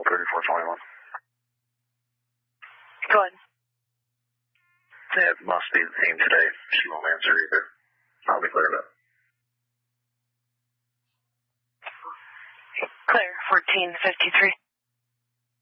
3421. Go ahead. Yeah, it must be the team today. She won't answer either. I'll be cleared up. Clear, 1453.